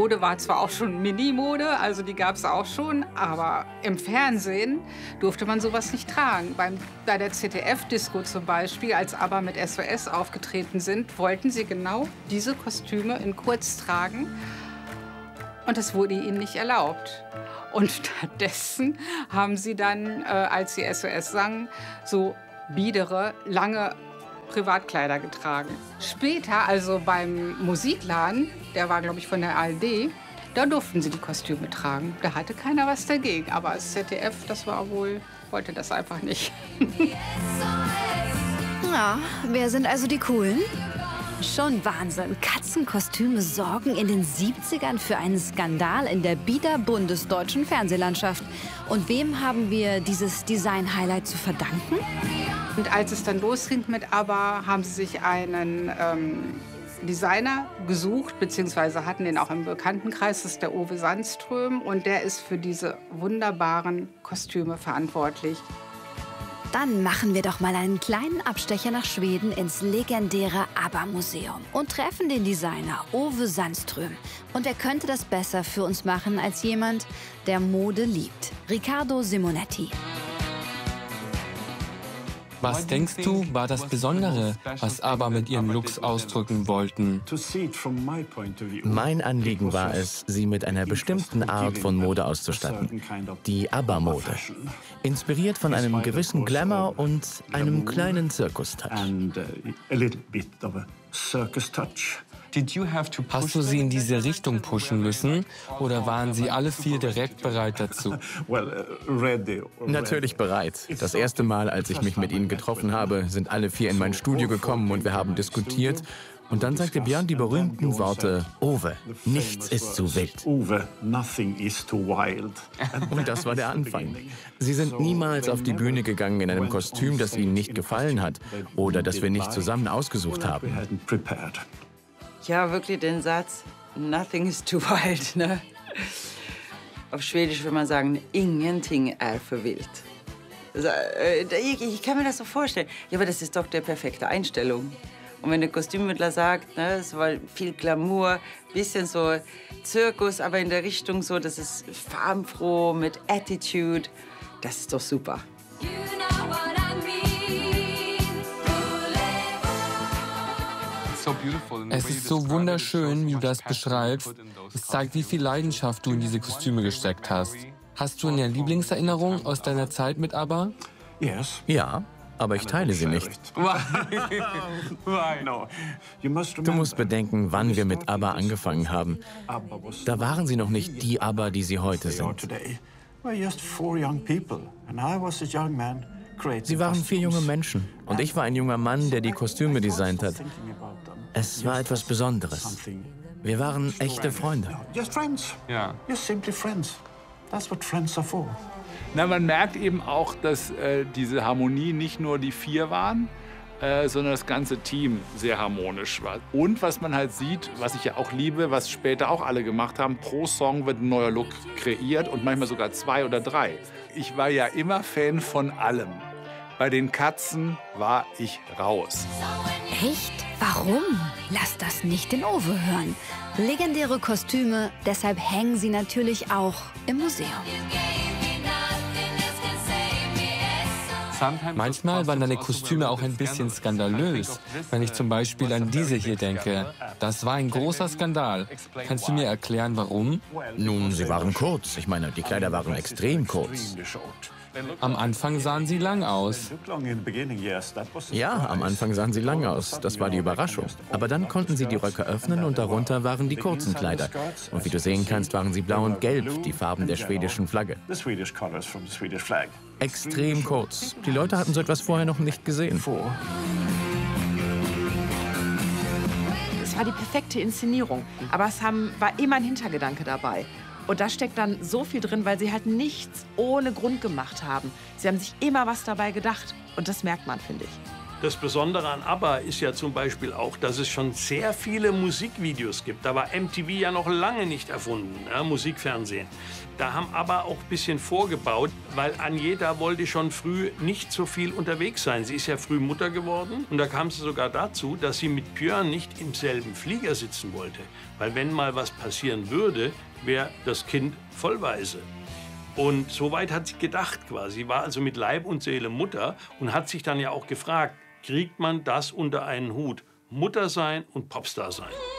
Mode war zwar auch schon Mini-Mode, also die gab es auch schon, aber im Fernsehen durfte man sowas nicht tragen. Bei der ZDF-Disco zum Beispiel, als ABBA mit SOS aufgetreten sind, wollten sie genau diese Kostüme in kurz tragen. Und das wurde ihnen nicht erlaubt. Und stattdessen haben sie dann, als sie SOS sangen, so biedere, lange Privatkleider getragen. Später, also beim Musikladen, der war, glaube ich, von der ARD, da durften sie die Kostüme tragen. Da hatte keiner was dagegen. Aber das ZDF, wollte das einfach nicht. Ja, wer sind also die Coolen? Schon Wahnsinn. Katzenkostüme sorgen in den 70ern für einen Skandal in der bieder-bundesdeutschen Fernsehlandschaft. Und wem haben wir dieses Design-Highlight zu verdanken? Und als es dann losging mit ABBA, haben sie sich einen Designer gesucht, beziehungsweise hatten den auch im Bekanntenkreis, das ist der Ove Sandström. Und der ist für diese wunderbaren Kostüme verantwortlich. Dann machen wir doch mal einen kleinen Abstecher nach Schweden ins legendäre ABBA-Museum und treffen den Designer Ove Sandström. Und er könnte das besser für uns machen als jemand, der Mode liebt. Riccardo Simonetti. Was denkst du, war das Besondere, was ABBA mit ihren Looks ausdrücken wollten? Mein Anliegen war es, sie mit einer bestimmten Art von Mode auszustatten. Die ABBA-Mode. Inspiriert von einem gewissen Glamour und einem kleinen Zirkus-Touch. Hast du sie in diese Richtung pushen müssen oder waren sie alle vier direkt bereit dazu? Natürlich bereit. Das erste Mal, als ich mich mit ihnen getroffen habe, sind alle vier in mein Studio gekommen und wir haben diskutiert. Und dann sagte Björn die berühmten Worte, Ove, nichts ist zu wild. Und das war der Anfang. Sie sind niemals auf die Bühne gegangen in einem Kostüm, das ihnen nicht gefallen hat oder das wir nicht zusammen ausgesucht haben. Ja, wirklich den Satz, nothing is too wild, ne? Auf Schwedisch würde man sagen, ingenting är för wild. Also, ich kann mir das so vorstellen. Ja, aber das ist doch die perfekte Einstellung. Und wenn der Kostümmittler sagt, ne, es war viel Glamour, bisschen so Zirkus, aber in der Richtung so, das ist farbenfroh, mit Attitude, das ist doch super. Es ist so wunderschön, wie du das beschreibst. Es zeigt, wie viel Leidenschaft du in diese Kostüme gesteckt hast. Hast du eine Lieblingserinnerung aus deiner Zeit mit ABBA? Ja, aber ich teile sie nicht. Du musst bedenken, wann wir mit ABBA angefangen haben. Da waren sie noch nicht die ABBA, die sie heute sind. Sie waren 4 junge Menschen und ich war ein junger Mann, der die Kostüme designt hat. Es war etwas Besonderes. Wir waren echte Freunde. Ja. Na, man merkt eben auch, dass diese Harmonie nicht nur die 4 waren, sondern das ganze Team sehr harmonisch war. Und was man halt sieht, was ich ja auch liebe, was später auch alle gemacht haben, pro Song wird ein neuer Look kreiert und manchmal sogar 2 oder 3. Ich war ja immer Fan von allem. Bei den Katzen war ich raus. Echt? Warum? Lass das nicht den Ove hören. Legendäre Kostüme, deshalb hängen sie natürlich auch im Museum. Manchmal waren deine Kostüme auch ein bisschen skandalös. Wenn ich zum Beispiel an diese hier denke. Das war ein großer Skandal. Kannst du mir erklären, warum? Nun, sie waren kurz. Ich meine, die Kleider waren extrem kurz. Am Anfang sahen sie lang aus. Ja, am Anfang sahen sie lang aus. Das war die Überraschung. Aber dann konnten sie die Röcke öffnen und darunter waren die kurzen Kleider. Und wie du sehen kannst, waren sie blau und gelb, die Farben der schwedischen Flagge. Extrem kurz. Die Leute hatten so etwas vorher noch nicht gesehen. Es war die perfekte Inszenierung, aber war immer ein Hintergedanke dabei. Und da steckt dann so viel drin, weil sie halt nichts ohne Grund gemacht haben. Sie haben sich immer was dabei gedacht. Und das merkt man, finde ich. Das Besondere an ABBA ist ja zum Beispiel auch, dass es schon sehr viele Musikvideos gibt. Da war MTV ja noch lange nicht erfunden, ja, Musikfernsehen. Da haben ABBA auch ein bisschen vorgebaut, weil Agneta wollte schon früh nicht so viel unterwegs sein. Sie ist ja früh Mutter geworden und da kam es sogar dazu, dass sie mit Björn nicht im selben Flieger sitzen wollte. Weil wenn mal was passieren würde, wäre das Kind vollweise. Und so weit hat sie gedacht quasi. Sie war also mit Leib und Seele Mutter und hat sich dann ja auch gefragt, kriegt man das unter einen Hut? Mutter sein und Popstar sein.